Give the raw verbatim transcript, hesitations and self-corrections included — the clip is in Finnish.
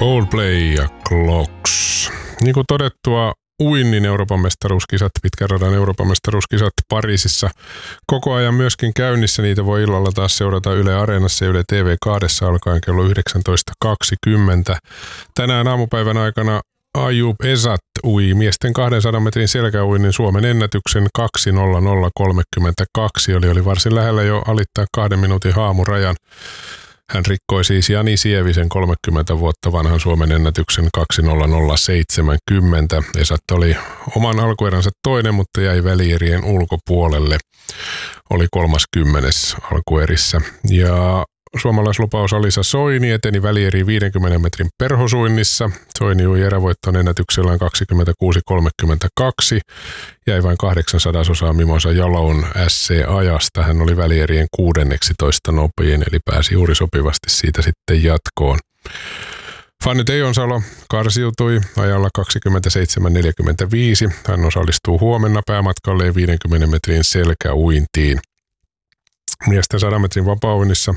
Coldplay ja Clocks. Niin kuin todettua, uinnin Euroopan mestaruuskisat, pitkän radan Euroopan mestaruuskisat Pariisissa koko ajan myöskin käynnissä. Niitä voi illalla taas seurata Yle Areenassa ja Yle T V kaksi alkaen kello yhdeksäntoista kaksikymmentä. Tänään aamupäivän aikana Ayub Ezat ui miesten kahdensadan metrin selkäuinnin Suomen ennätyksen kaksi nolla nolla kolmekymmentäkaksi. Oli, oli varsin lähellä jo alittaa kahden minuutin haamurajan. Hän rikkoi siis Jani Sievisen kolmekymmentä vuotta vanhan Suomen ennätyksen kaksi nolla nolla seitsemänkymmentä. Ezat oli oman alkueränsä toinen, mutta jäi välierien ulkopuolelle. Oli kolmaskymmenes alkuerissä. Ja suomalaislupaus Alisa Soini eteni välieriin viidenkymmenen metrin perhosuinnissa. Soini ui erävoitton ennätyksellään kaksikymmentäkuusi kolmekymmentäkaksi. Jäi vain kahdeksansadasosaa Mimosa Jalon S C-ajasta. Hän oli välierien kuudenneksitoista nopein, eli pääsi juuri sopivasti siitä sitten jatkoon. Fanny Teijonsalo karsiutui ajalla kaksikymmentäseitsemän neljäkymmentäviisi. Hän osallistuu huomenna päämatkalleen viidenkymmenen metrin selkäuintiin. Miesten sadan metrin vapauinnissa